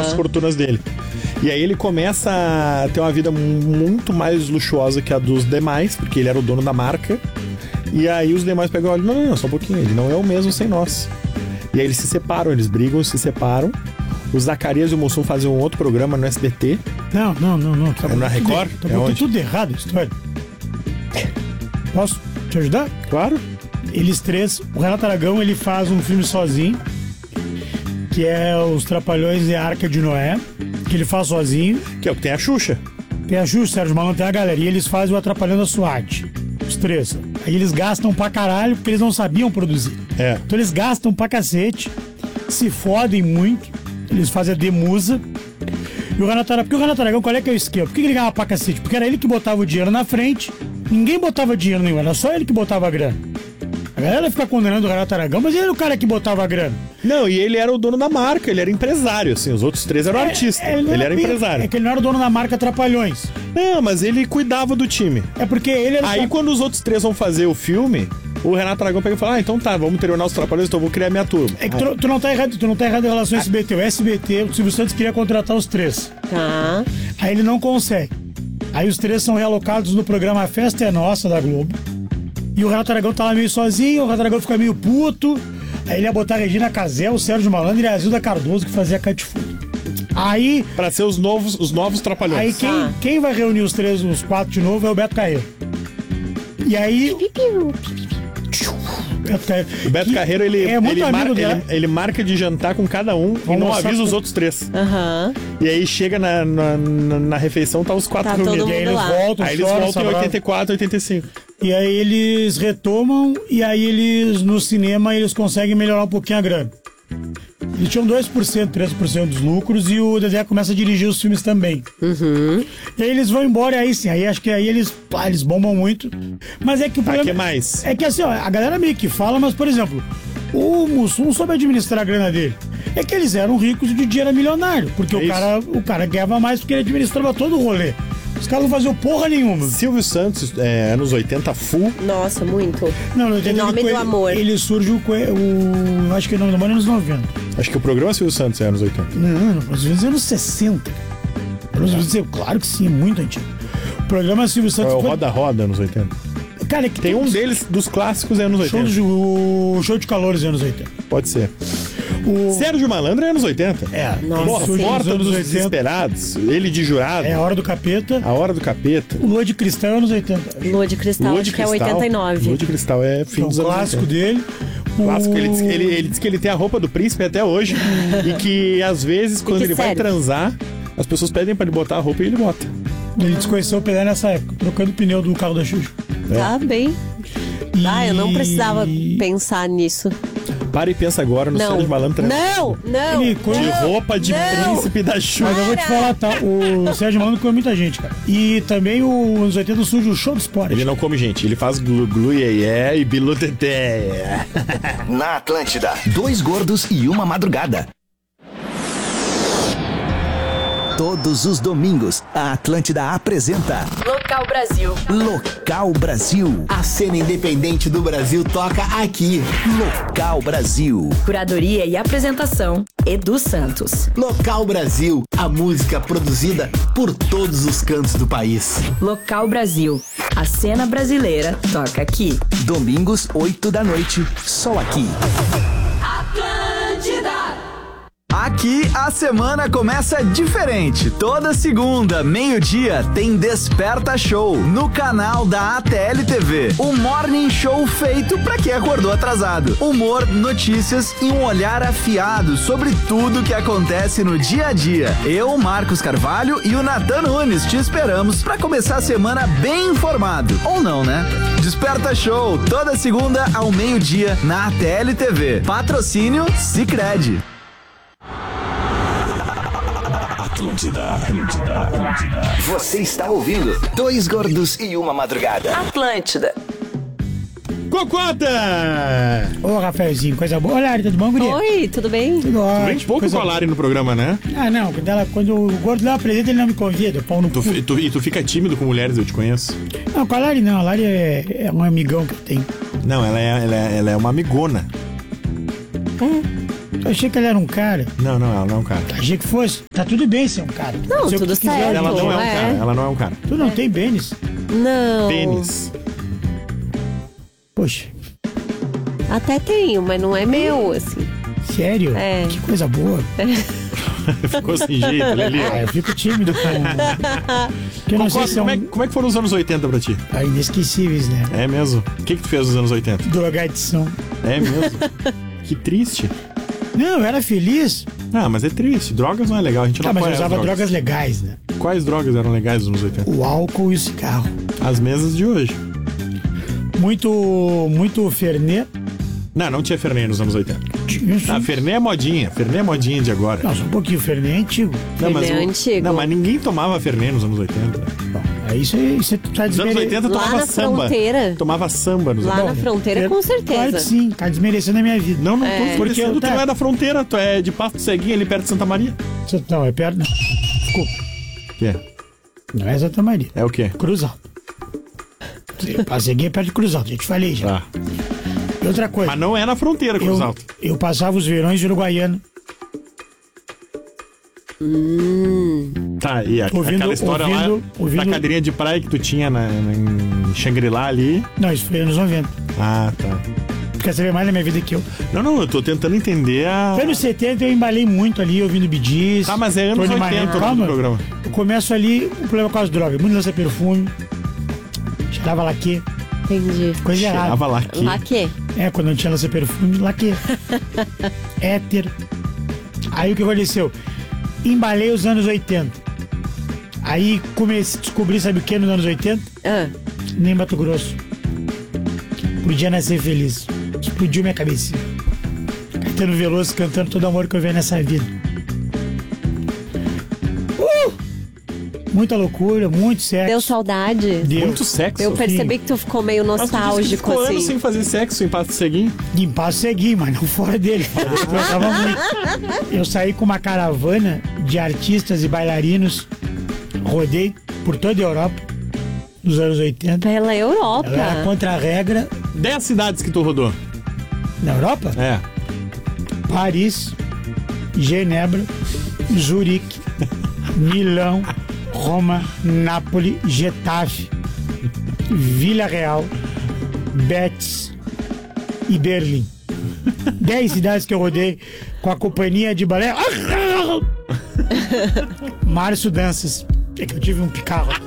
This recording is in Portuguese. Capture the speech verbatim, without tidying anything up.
as fortunas dele. E aí ele começa a ter uma vida muito mais luxuosa que a dos demais, porque ele era o dono da marca. E aí os demais pegam e olham, não, não, não, só um pouquinho, ele não é o mesmo sem nós. E aí eles se separam, eles brigam, se separam. O Zacarias e o Mussum fazem um outro programa no S B T. Não, não, não, não. Tá é na Record? Tá é tudo, tudo errado a história. Posso te ajudar? Claro. Eles três, o Renato Aragão, ele faz um filme sozinho, que é Os Trapalhões e a Arca de Noé, que ele faz sozinho. Que é o que tem a Xuxa. Tem a Xuxa, Sérgio Malandro, tem a galera. E eles fazem o Atrapalhando a SWAT. Os três. Aí eles gastam pra caralho, porque eles não sabiam produzir. É. Então eles gastam pra cacete, se fodem muito, eles fazem a demusa. E o Renato Aragão, porque o Renato Aragão, qual é que é o esquema? Por que ele ganhava pra cacete? Porque era ele que botava o dinheiro na frente, ninguém botava dinheiro nenhum, era só ele que botava a grana. A galera fica condenando o Renato Aragão, mas ele era o cara que botava a grana. Não, e ele era o dono da marca, ele era empresário, assim, os outros três eram É, artistas, é, ele, ele era era empresário. É que ele não era o dono da marca Trapalhões. Não, mas ele cuidava do time. É porque ele era... Aí só... quando os outros três vão fazer o filme, o Renato Aragão pega e fala, ah, então tá, vamos terminar os Trapalhões, então eu vou criar minha turma. É que tu, tu não tá errado, tu não tá errado em relação ao S B T. O S B T, o Silvio Santos queria contratar os três. Tá. Aí ele não consegue. Aí os três são realocados no programa A Festa é Nossa, da Globo. E o Renato Aragão tá lá meio sozinho, o Renato Aragão fica meio puto. Aí ele ia botar a Regina Casé, o Sérgio Malandro e a Zilda Cardoso, que fazia Catifudo. Aí... Pra ser os novos, os novos Trapalhões. Aí quem, Ah. quem vai reunir os três, os quatro de novo, é o Beto Carreiro. E aí... Beto Carreiro. O Beto que Carreiro, ele, é muito ele, amigo mar, dela. ele, ele marca de jantar com cada um e não mostrar avisa os pro- outros três. Aham. E aí chega na, na, na, na refeição, tá os quatro Tá todo reunidos. E aí mundo eles lá. voltam, Aí eles choram, voltam em sabe? oitenta e quatro, oitenta e cinco. E aí eles retomam e aí eles, no cinema, eles conseguem melhorar um pouquinho a grana. Eles tinham dois por cento, três por cento dos lucros e o Dedé começa a dirigir os filmes também. Uhum. E aí eles vão embora e aí sim, aí acho que aí eles, pá, eles bombam muito. Mas é que o Tá, problema... que mais? É que assim, ó, a galera meio que fala, mas por exemplo, o Mussum soube administrar a grana dele. É que eles eram ricos e o Didi era milionário. Porque É o isso. cara, o cara ganhava mais porque ele administrava todo o rolê. Os caras não faziam porra nenhuma. Silvio Santos, é, anos oitenta, full. Nossa, muito. Não, não, Em nome do amor. Ele surge o, o. Acho que o nome do amor é anos noventa. Acho que o programa Silvio Santos é anos oitenta. Não, não, às vezes é anos sessenta. Anos sessenta, claro que sim, é muito antigo. O programa Silvio É Santos. o foi- Roda Roda, anos oitenta. Cara, é que Tem um deles, dos clássicos, é anos show oitenta. de, o show de calores é anos oitenta. Pode ser. O, Sérgio Malandro é anos oitenta. é, Nossa, Porra, sim. Porta anos dos oitenta. Desesperados, ele de jurado, É a hora do capeta. A Hora do Capeta. O Lua de Cristal é anos oitenta. Lua de Cristal, Lua acho de que é Cristal. oitenta e nove. Lua de Cristal é fim Que é um dos anos clássico oitenta. dele. O... Clássico, ele diz, que ele, ele diz que ele tem a roupa do príncipe até hoje e que às vezes quando que ele vai serve. transar, as pessoas pedem pra ele botar a roupa e ele bota. Ele desconheceu o Pelé nessa época, trocando o pneu do carro da Xuxa. Tá bem. E... Ah, eu não precisava pensar nisso. Para e pensa agora no Não. Sérgio Malandro transando. Não, não. Ele come- De não, roupa de não. príncipe da Xuxa. Mas eu vou te falar, tá? O Sérgio Malandro come muita gente, cara. E também o anos oitenta surge o show do esporte. Ele não come gente, ele faz glu glu iê iê e bilu teté. Na Atlântida, dois gordos e uma madrugada. Todos os domingos, a Atlântida apresenta Local Brasil. Local Brasil. A cena independente do Brasil toca aqui. Local Brasil. Curadoria e apresentação, Edu Santos. Local Brasil, a música produzida por todos os cantos do país. Local Brasil. A cena brasileira toca aqui. Domingos, oito da noite, só aqui. Aqui a semana começa diferente. Toda segunda, meio-dia, tem Desperta Show no canal da A T L T V. O morning show feito pra quem acordou atrasado. Humor, notícias e um olhar afiado sobre tudo que acontece no dia a dia. Eu, Marcos Carvalho e o Natan Nunes te esperamos pra começar a semana bem informado. Ou não, né? Desperta Show, toda segunda ao meio-dia na A T L T V. Patrocínio Sicredi. Atlântida, Atlântida, Atlântida. Você está ouvindo Dois Gordos e uma Madrugada. Atlântida. Cocota! Ô, Rafaelzinho, coisa boa. Olha, tudo bom, guria? Oi, tudo bem? Tudo ótimo. Vem pouco coisa com a Lari no programa, né? Ah, não. Quando, ela, quando o gordo não apresenta, ele não me convida. Pau no Tu, cu. tu, e tu fica tímido com mulheres, eu te conheço. Não, com a Lari não. A Lari é, é um amigão que eu tenho. Não, ela é, ela é, ela é uma amigona. Eu achei que ele era um cara. Não, não, ela não é um cara. Achei que fosse. Tá tudo bem ser um cara. Não, Pode ser o tudo que tu quiser. certo. Ela não é um É. cara. Ela não é um cara. Tu não tem pênis? Não. Pênis. Poxa, Até tenho, mas não é meu, assim. sério? É. Que coisa boa. Ficou sem jeito, Lili. Ah, eu fico tímido com... Porque eu não sei Concordo, se é como, um... é, como é que foram os anos oitenta pra ti? Ah, inesquecíveis, né? É mesmo? O que que tu fez nos anos oitenta? Drogadição. É mesmo? Que triste. Não, eu era feliz. Ah, mas é triste. Drogas não é legal. A gente não Tá, mas eu apoia as usava drogas legais, né? Quais drogas eram legais nos anos oitenta? O álcool e o cigarro. As mesas de hoje. Muito, muito Fernet. Não, não tinha Fernet nos anos oitenta. Tinha sim. Ah, Fernet é modinha. Fernet é modinha de agora. Não, só um pouquinho. Fernet é antigo. Não, mas Fernet é o- antigo. Não, mas ninguém tomava Fernet nos anos oitenta. Bom, aí isso, aí você tá Nos anos desmere... oitenta Lá tomava na samba. fronteira. Tomava samba nos Lá anos na fronteira, É, com Claro que certeza. sim, tá desmerecendo a minha vida. Não, não tô É. desmerecendo, Porque eu- tu tá. não é da fronteira, tu é de Pasto Ceguinho, ali perto de Santa Maria. Não, é perto... Não. Desculpa. O quê? Não é Santa Maria. É o quê? Cruz Alta. Passeguinha é perto de Cruz Alta, já te falei já. Ah. E outra coisa. Mas não é na fronteira, Cruz eu, Alta. eu passava os verões de Uruguaiano. Tá, e a, Ouvindo- aquela história lá ouvindo- ouvindo- da cadeirinha de praia que tu tinha na, na- em Xangri-Lá ali. Não, isso foi anos noventa. Ah, tá. Tu quer saber mais da minha vida que eu. Não, não, eu tô tentando entender a... Anos setenta eu embalei muito ali, ouvindo Bee Gees. Tá, mas é anos Tony oitenta Maneiro. o nome do Calma. programa. Eu começo ali, o problema com as drogas. Muito lança perfume. Cheirava laque. Entendi. Coisa Cheirava errada. lá aqui. Lá que? É, quando não tinha lança perfume, laque. Éter. Aí o que aconteceu? Embalei os anos oitenta. Aí comecei a descobrir, sabe o que nos anos oitenta? Ah, Nem Mato Grosso. Podia nascer feliz. Explodiu minha cabecinha. Caetano Veloso cantando todo o amor que eu vejo nessa vida. Uh! Muita loucura, muito sexo. deu saudade. Deu. Muito sexo. Eu percebi que tu ficou meio Mas tu disse que nostálgico, ficou anos assim. sem fazer sexo em Pasto Ceguinho. Em Passo Segui, mas não fora dele. Fora dele eu tava muito. Eu saí com uma caravana de artistas e bailarinos. Rodei por toda a Europa nos anos oitenta. Pela Europa. Ela era contra a regra. Dez cidades que tu rodou. Na Europa? É. Paris, Genebra, Zurique, Milão, Roma, Nápoles, Getafe, Vila Real, Betis e Berlim. Dez cidades que eu rodei com a companhia de balé. Márcio Danças. É que eu tive um picarro.